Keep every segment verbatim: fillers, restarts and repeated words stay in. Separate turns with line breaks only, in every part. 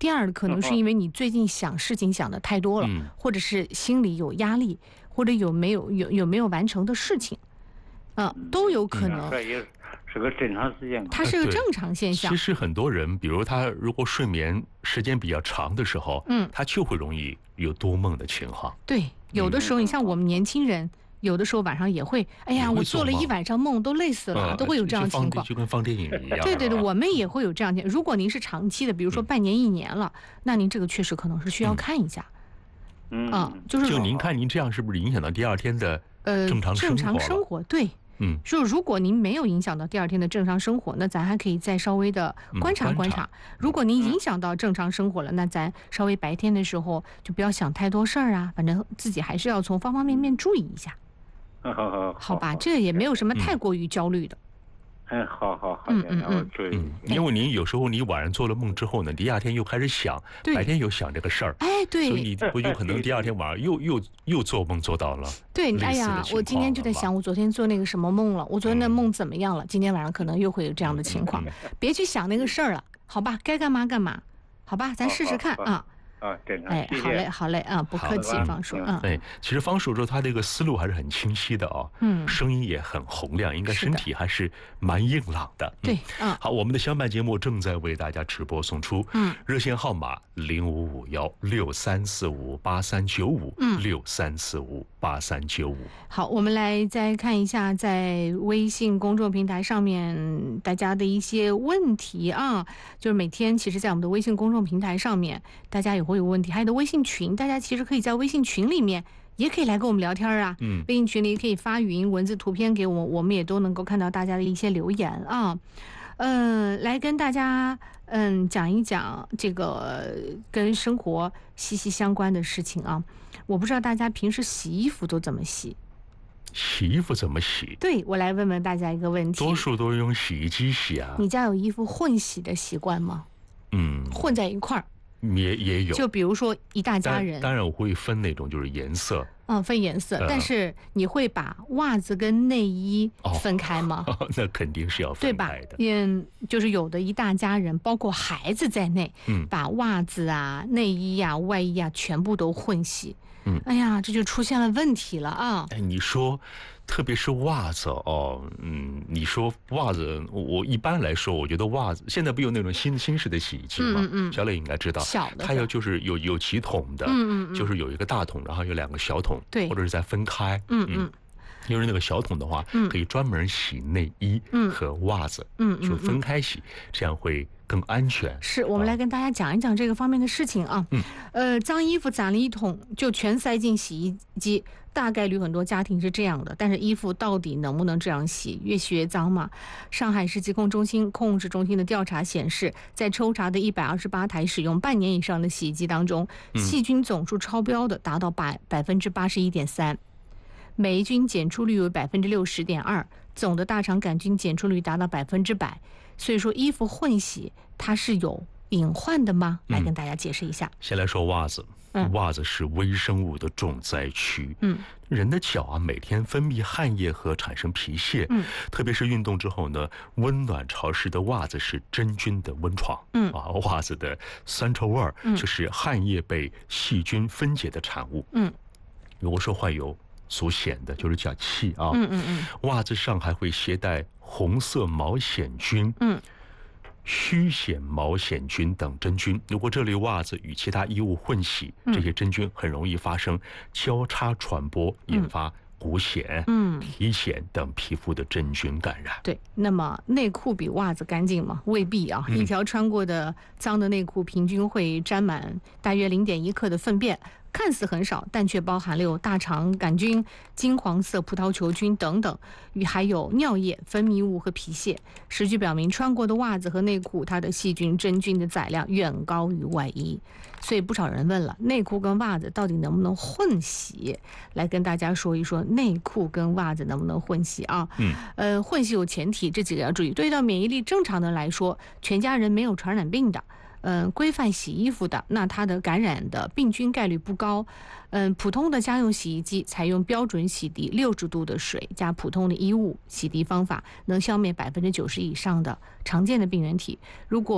第二可能是因为你最近想事情想的太多了，
嗯、
或者是心里有压力，或者有没有有有没有完成的事情，嗯、呃，都有可能。
嗯是个正常事情，
它是个正常现象。
其实很多人，比如他如果睡眠时间比较长的时候，
嗯，
他就会容易有多梦的情况。
对，有的时候你像我们年轻人，有的时候晚上也会，哎呀，我做了一晚上梦，都累死了，
嗯、
都会有这样的情况，
就跟放电影一样。
对对对，我们也会有这样的。如果您是长期的，比如说半年、一年了，嗯、那您这个确实可能是需要看一下。
嗯，
啊，就是
就您看您这样是不是影响到第二天的正常生活？
呃，正常生活，对。
嗯，
就如果您没有影响到第二天的正常生活，那咱还可以再稍微的观察观察。嗯、如果您影响到正常生活了，那咱稍微白天的时候就不要想太多事儿啊，反正自己还是要从方方面面注意一下。
好，
好吧，这也没有什么太过于焦虑的。
嗯，好好好，
嗯嗯嗯
嗯，因为您有时候你晚上做了梦之后呢，第二天又开始想，白天又想这个事儿，
哎，对，
所以你不有可能第二天晚上又又又做梦做到了。
对，哎呀，我今天就在想，我昨天做那个什么梦了，我昨天的梦怎么样了？今天晚上可能又会有这样的情况，别去想那个事儿了，好吧？该干嘛干嘛，好吧？咱试试看啊。
啊，正常。
哎，好嘞，好嘞，啊，不客气，方叔，嗯，
哎，其实方叔说他这个思路还是很清晰的哦，
嗯，
声音也很洪亮，应该身体还是蛮硬朗的。
对，嗯，
好，我们的相伴节目正在为大家直播送出，
嗯，
热线号码零五五幺六三四五八三九五，
嗯，
六三四五八三九五。
好，我们来再看一下在微信公众平台上面大家的一些问题啊，就是每天其实，在我们的微信公众平台上面，大家也会有问题，还有的微信群，大家其实可以在微信群里面也可以来跟我们聊天啊。
嗯，
微信群里可以发语音、文字、图片给我们，我们也都能够看到大家的一些留言啊。嗯，来跟大家嗯讲一讲这个跟生活息息相关的事情啊。我不知道大家平时洗衣服都怎么洗？
洗衣服怎么洗？
对，我来问问大家一个问题。
多数都用洗衣机洗啊。
你家有衣服混洗的习惯吗？
嗯，
混在一块儿。
也也有，
就比如说一大家人，
当然我会分那种就是颜色，
嗯，分颜色，
呃、
但是你会把袜子跟内衣分开吗？
哦、那肯定是要分开的，
对吧？嗯，就是有的一大家人，包括孩子在内，
嗯，
把袜子啊、内衣呀、啊、外衣啊全部都混洗，
嗯，
哎呀，这就出现了问题了啊！
哎，你说。特别是袜子哦，嗯，你说袜子，我一般来说，我觉得袜子现在不有那种新新式的洗衣机吗？
嗯嗯，
小磊应该知道，
小的，
它要就是有有几桶的，
嗯嗯，
就是有一个大桶，然后有两个小桶，
对，
或者是再分开，
嗯嗯，
因为那个小桶的话，
嗯，
可以专门洗内衣和袜子，
嗯嗯，
就分开洗，这样会更安全。
是我们来跟大家讲一讲这个方面的事情啊，
嗯，
呃，脏衣服攒了一桶就全塞进洗衣机。大概率很多家庭是这样的，但是衣服到底能不能这样洗？越洗越脏嘛？上海市疾控中心控制中心的调查显示，在抽查的一百二十八台使用半年以上的洗衣机当中，细菌总数超标的达到百百分之八十一点三，霉菌检出率为百分之六十点二，总的大肠杆菌检出率达到百分之百。所以说，衣服混洗它是有隐患的吗？来跟大家解释一下。
嗯、先来说袜子。
嗯、
袜子是微生物的重灾区。
嗯，
人的脚啊，每天分泌汗液和产生皮屑。
嗯，
特别是运动之后呢，温暖潮湿的袜子是真菌的温床。
嗯
啊，袜子的酸臭味儿，
嗯，
就是汗液被细菌分解的产物。
嗯，
如果说患有足癣的，就是脚气啊。
嗯嗯嗯，
袜子上还会携带红色毛癣菌。
嗯。
须癣毛癣菌等真菌，如果这类袜子与其他衣物混洗，这些真菌很容易发生交叉传播，引发骨癣、
嗯、
皮癣等皮肤的真菌感染。
对，那么内裤比袜子干净吗？未必啊，
嗯、
一条穿过的脏的内裤平均会沾满大约零点一克的粪便。看似很少，但却包含了有大肠杆菌、金黄色葡萄球菌等等，与还有尿液、分泌物和皮屑。实据表明，穿过的袜子和内裤，它的细菌、真菌的载量远高于外衣。所以不少人问了，内裤跟袜子到底能不能混洗？来跟大家说一说，内裤跟袜子能不能混洗啊？
嗯，
呃，混洗有前提，这几个要注意。对到免疫力正常的来说，全家人没有传染病的。嗯，规范洗衣服的，那它的感染的病菌概率不高。嗯，普通的家用洗衣机采用标准洗涤六十度的水加普通的衣物洗涤方法，能消灭百分之九十以上的常见的病原体。如果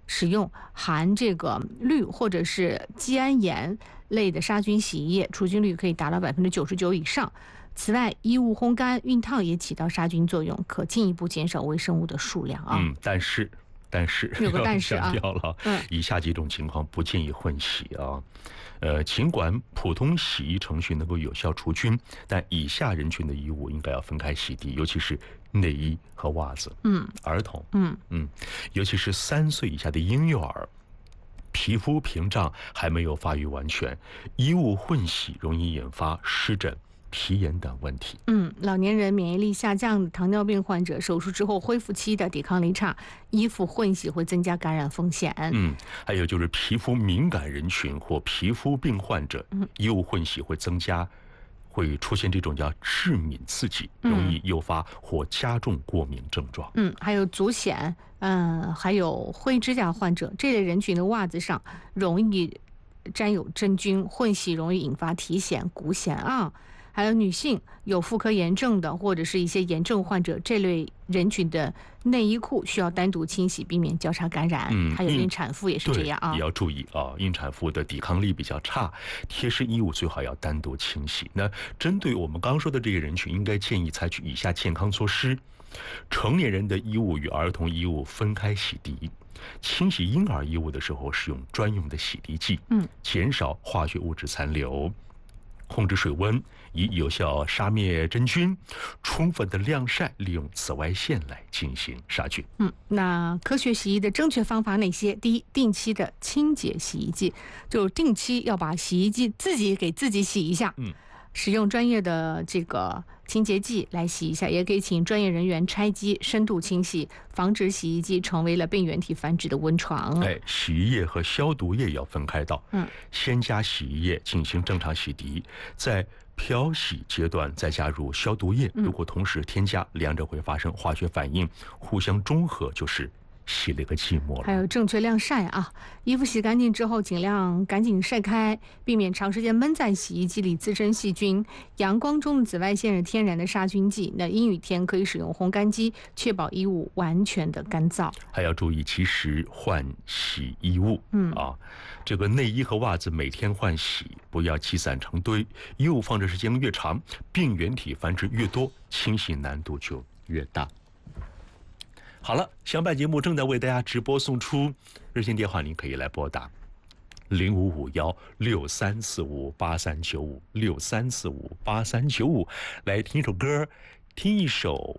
使用含这个氯或者是基胺盐类的杀菌洗衣液，除菌率可以达到百分之九十九以上。此外，衣物烘干、熨烫也起到杀菌作用，可进一步减少微生物的数量啊。
嗯，但是。但是
有个但是啊，
强调了，嗯，以下几种情况不建议混洗啊。呃，尽管普通洗衣程序能够有效除菌，但以下人群的衣物应该要分开洗涤，尤其是内衣和袜子。
嗯，
儿童，
嗯
嗯，尤其是三岁以下的婴幼儿，皮肤屏障还没有发育完全，衣物混洗容易引发湿疹、皮炎等问题。
嗯，老年人、免疫力下降、糖尿病患者、手术之后恢复期的抵抗力差，衣服混洗会增加感染风险。
嗯，还有就是皮肤敏感人群或皮肤病患者，嗯，衣物混洗会增加，会出现这种叫致敏刺激，容易诱发或加重过敏症状。
嗯，还有足癣，嗯，还有灰指甲患者这类人群的袜子上容易沾有真菌，混洗容易引发体癣、骨癣啊。还有女性有妇科炎症的，或者是一些炎症患者，这类人群的内衣裤需要单独清洗，避免交叉感染。嗯，还有孕产妇也是这样啊，
也要注意啊。孕产妇的抵抗力比较差，贴身衣物最好要单独清洗。那针对我们刚说的这个人群，应该建议采取以下健康措施：成年人的衣物与儿童衣物分开洗涤。清洗婴儿衣物的时候，使用专用的洗涤剂，嗯，减少化学物质残留。控制水温，以有效杀灭真菌，充分的晾晒，利用紫外线来进行杀菌。
嗯，那科学洗衣的正确方法哪些？第一，定期的清洁洗衣机，就定期要把洗衣机自己给自己洗一下。嗯，使用专业的这个清洁剂来洗一下，也可以请专业人员拆机深度清洗，防止洗衣机成为了病原体繁殖的温床。
哎，洗衣液和消毒液要分开倒。
嗯，
先加洗衣液进行正常洗涤，在漂洗阶段再加入消毒液。如果同时添加，两者会发生化学反应，互相中和，就是洗了个寂寞了。
还有正确晾晒啊，衣服洗干净之后尽量赶紧晒开，避免长时间闷在洗衣机里滋生细菌。阳光中的紫外线是天然的杀菌剂，那阴雨天可以使用烘干机，确保衣物完全的干燥。
还要注意及时换洗衣物。嗯啊，这个内衣和袜子每天换洗，不要积散成堆。衣物放置时间越长，病原体繁殖越多，清洗难度就越大。好了，相伴节目正在为大家直播送出，热线电话您可以来拨打零五五幺六三四五八三九五六三四五八三九五，来听一首歌，听一首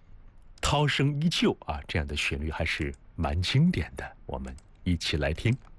《涛声依旧》啊，这样的旋律还是蛮经典的，我们一起来听。